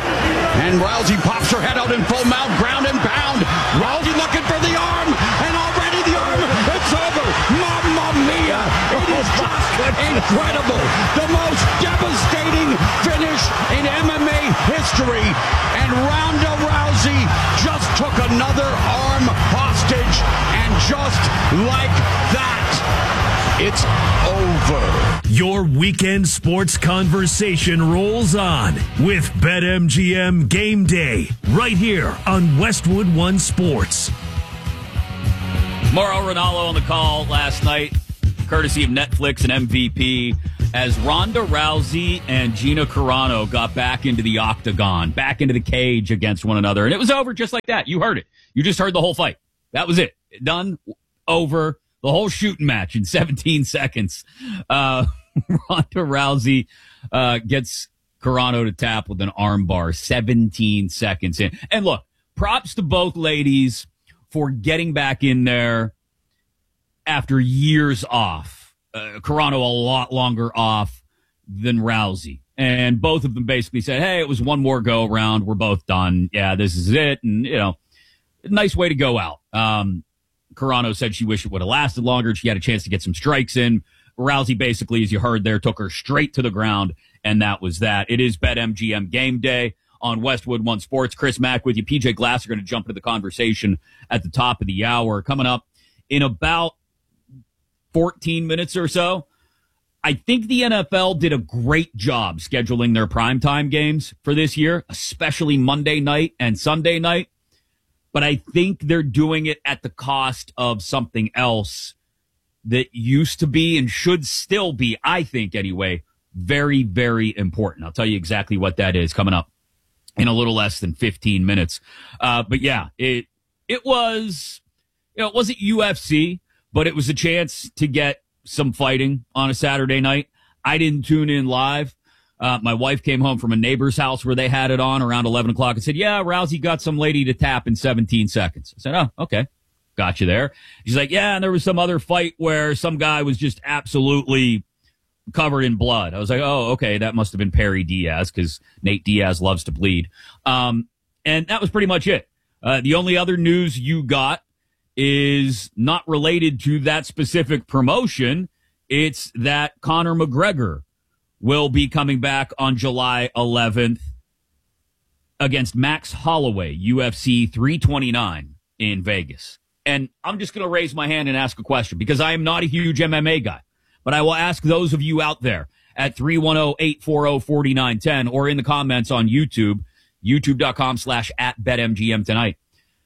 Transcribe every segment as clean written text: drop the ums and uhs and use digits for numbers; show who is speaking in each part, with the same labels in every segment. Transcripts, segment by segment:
Speaker 1: And Rousey pops her head out in full mount, ground and pound. Rousey looking for the arm, and already the arm, it's over. Mamma mia! It is just incredible. The most devastating finish in MMA history. And Ronda Rousey just took another arm hostage, and just like that, it's over.
Speaker 2: Your weekend sports conversation rolls on with BetMGM Game Day right here on Westwood One Sports.
Speaker 3: Mauro Ranallo on the call last night, courtesy of Netflix and MVP, as Ronda Rousey and Gina Carano got back into the octagon, back into the cage against one another. And it was over just like that. You heard it. You just heard the whole fight. That was it. Done. Over. The whole shooting match in 17 seconds. Ronda Rousey gets Carano to tap with an armbar 17 seconds in. And look, props to both ladies for getting back in there after years off. Carano a lot longer off than Rousey. And both of them basically said, hey, it was one more go around. We're both done. Yeah, this is it. And, you know, nice way to go out. Carano said she wished it would have lasted longer. She had a chance to get some strikes in. Rousey basically, as you heard there, took her straight to the ground, and that was that. It is BetMGM Game Day on Westwood One Sports. Chris Mack with you. PJ Glass are going to jump into the conversation at the top of the hour. Coming up in about 14 minutes or so, I think the NFL did a great job scheduling their primetime games for this year, especially Monday night and Sunday night. But I think they're doing it at the cost of something else that used to be and should still be, I think anyway, very, very important. I'll tell you exactly what that is coming up in a little less than 15 minutes. But yeah, it was, you know, it wasn't UFC, but it was a chance to get some fighting on a Saturday night. I didn't tune in live. My wife came home from a neighbor's house where they had it on around 11 o'clock and said, yeah, Rousey got some lady to tap in 17 seconds. I said, oh, okay. Got you there. She's like, yeah, and there was some other fight where some guy was just absolutely covered in blood. I was like, oh, okay, that must have been Perry Diaz because Nate Diaz loves to bleed. And that was pretty much it. The only other news you got is not related to that specific promotion. It's that Conor McGregor will be coming back on July 11th against Max Holloway, UFC 329 in Vegas. And I'm just going to raise my hand and ask a question because I am not a huge MMA guy. But I will ask those of you out there at 310-840-4910 or in the comments on YouTube, youtube.com/@BetMGM tonight.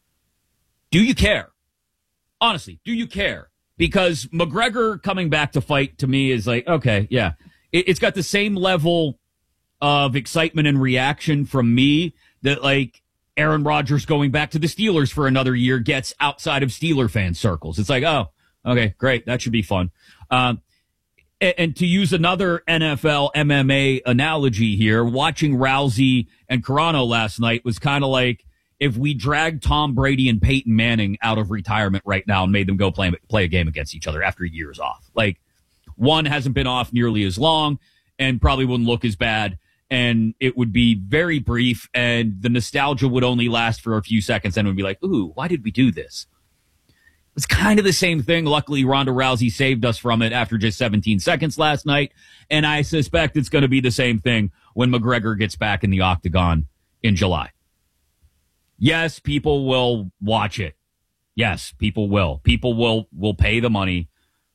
Speaker 3: Do you care? Honestly, do you care? Because McGregor coming back to fight to me is like, okay, yeah. It's got the same level of excitement and reaction from me that, like, Aaron Rodgers going back to the Steelers for another year gets outside of Steeler fan circles. It's like, oh, okay, great. That should be fun. And to use another NFL MMA analogy here, watching Rousey and Carano last night was kind of like if we dragged Tom Brady and Peyton Manning out of retirement right now and made them go play a game against each other after years off. Like, one hasn't been off nearly as long and probably wouldn't look as bad, and it would be very brief, and the nostalgia would only last for a few seconds, and it would be like, ooh, why did we do this? It's kind of the same thing. Luckily, Ronda Rousey saved us from it after just 17 seconds last night, and I suspect it's going to be the same thing when McGregor gets back in the octagon in July. Yes, people will watch it. Yes, people will. People will pay the money.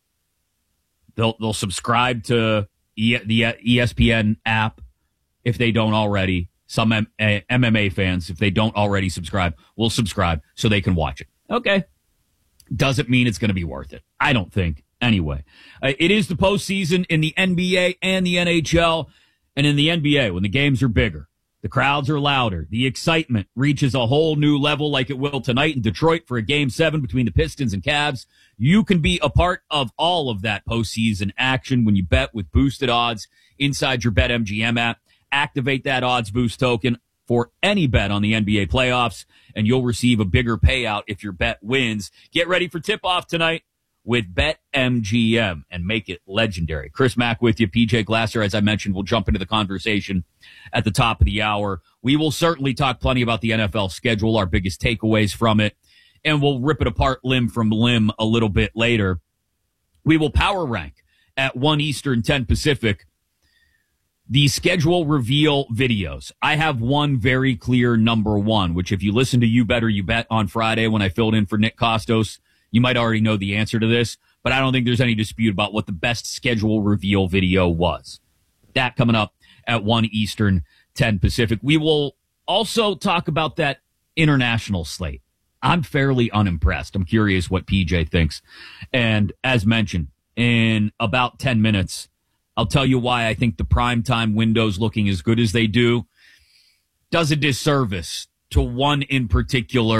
Speaker 3: They'll subscribe to the ESPN app if they don't already. Some MMA fans, if they don't already subscribe, will subscribe so they can watch it. Okay. Doesn't mean it's going to be worth it. I don't think. Anyway, it is the postseason in the NBA and the NHL. And in the NBA, when the games are bigger, the crowds are louder, the excitement reaches a whole new level like it will tonight in Detroit for a Game 7 between the Pistons and Cavs. You can be a part of all of that postseason action when you bet with boosted odds inside your BetMGM app. Activate that odds boost token for any bet on the NBA playoffs, and you'll receive a bigger payout if your bet wins. Get ready for tip-off tonight with BetMGM and make it legendary. Chris Mack with you. PJ Glasser, as I mentioned, will jump into the conversation at the top of the hour. We will certainly talk plenty about the NFL schedule, our biggest takeaways from it, and we'll rip it apart limb from limb a little bit later. We will power rank at 1 Eastern, 10 Pacific, the schedule reveal videos. I have one very clear number one, which if you listen to You Better You Bet on Friday when I filled in for Nick Costos, you might already know the answer to this, but I don't think there's any dispute about what the best schedule reveal video was. That coming up at 1 Eastern, 10 Pacific. We will also talk about that international slate. I'm fairly unimpressed. I'm curious what PJ thinks. And as mentioned, in about 10 minutes, I'll tell you why I think the primetime windows looking as good as they do does a disservice to one in particular